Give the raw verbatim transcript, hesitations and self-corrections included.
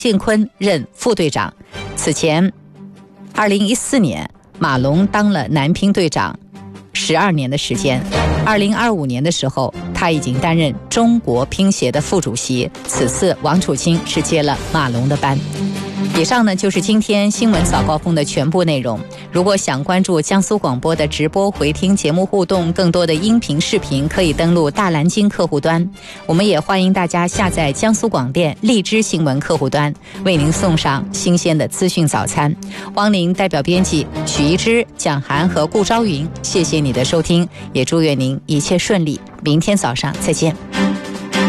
建坤任副队长。此前二零一四年马龙当了男乒队长十二年的时间，二零二五年的时候他已经担任中国乒协的副主席，此次王楚钦是接了马龙的班。以上呢就是今天新闻早高峰的全部内容。如果想关注江苏广播的直播回听节目互动，更多的音频视频，可以登录大蓝鲸客户端。我们也欢迎大家下载江苏广电荔枝新闻客户端，为您送上新鲜的资讯早餐。汪宁代表编辑许一之、蒋涵和顾昭云，谢谢你的收听，也祝愿您一切顺利。明天早上再见。